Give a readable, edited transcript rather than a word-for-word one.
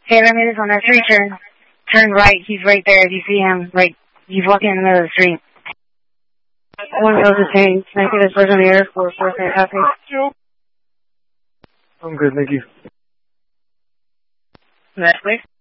Hey, Ramirez, on that street turn right. He's right there. If you see him, right, he's walking in the middle of the street. I want to go to the same. Can I see this person on the Air Force? I'm good, thank you. Next, please.